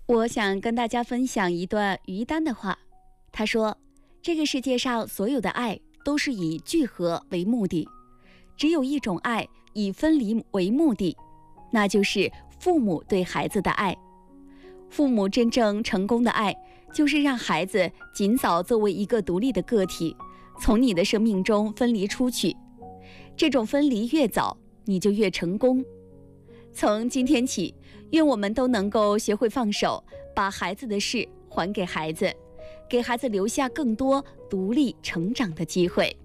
我想跟大家分享一段于丹的话。他说，这个世界上所有的爱都是以聚合为目的，只有一种爱以分离为目的，那就是父母对孩子的爱。父母真正成功的爱，就是让孩子尽早作为一个独立的个体，从你的生命中分离出去。这种分离越早，你就越成功。从今天起，愿我们都能够学会放手，把孩子的事还给孩子，给孩子留下更多独立成长的机会。